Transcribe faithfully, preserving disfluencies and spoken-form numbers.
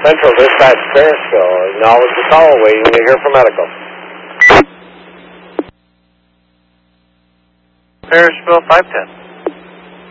Central Dispatch, Parisville. Acknowledge the call. Waiting to hear from medical. Parisville five ten.